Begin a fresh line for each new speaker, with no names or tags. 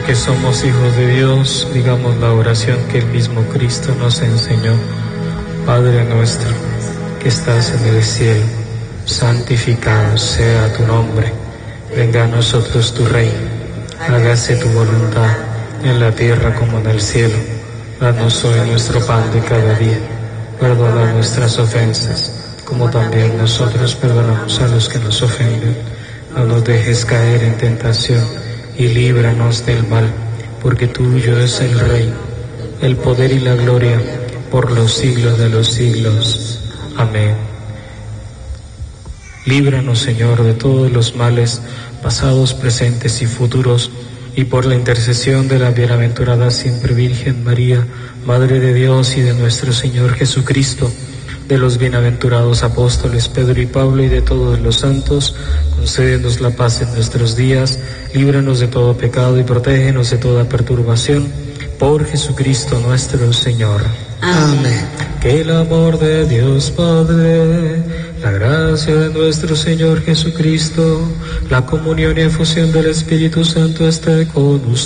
que somos hijos de Dios, digamos la oración que el mismo Cristo nos enseñó. Padre nuestro, que estás en el cielo, santificado sea tu nombre. Venga a nosotros tu reino. Hágase tu voluntad, en la tierra como en el cielo. Danos hoy nuestro pan de cada día. Perdona nuestras ofensas, como también nosotros perdonamos a los que nos ofenden. No nos dejes caer en tentación, y líbranos del mal, porque tuyo es el reino, el poder y la gloria, por los siglos de los siglos. Amén. Líbranos, Señor, de todos los males, pasados, presentes y futuros, y por la intercesión de la bienaventurada siempre Virgen María, Madre de Dios y de nuestro Señor Jesucristo, de los bienaventurados apóstoles Pedro y Pablo y de todos los santos, concédenos la paz en nuestros días, líbranos de todo pecado y protégenos de toda perturbación, por Jesucristo nuestro Señor.
Amén.
Que el amor de Dios Padre, la gracia de nuestro Señor Jesucristo, la comunión y efusión del Espíritu Santo esté con ustedes.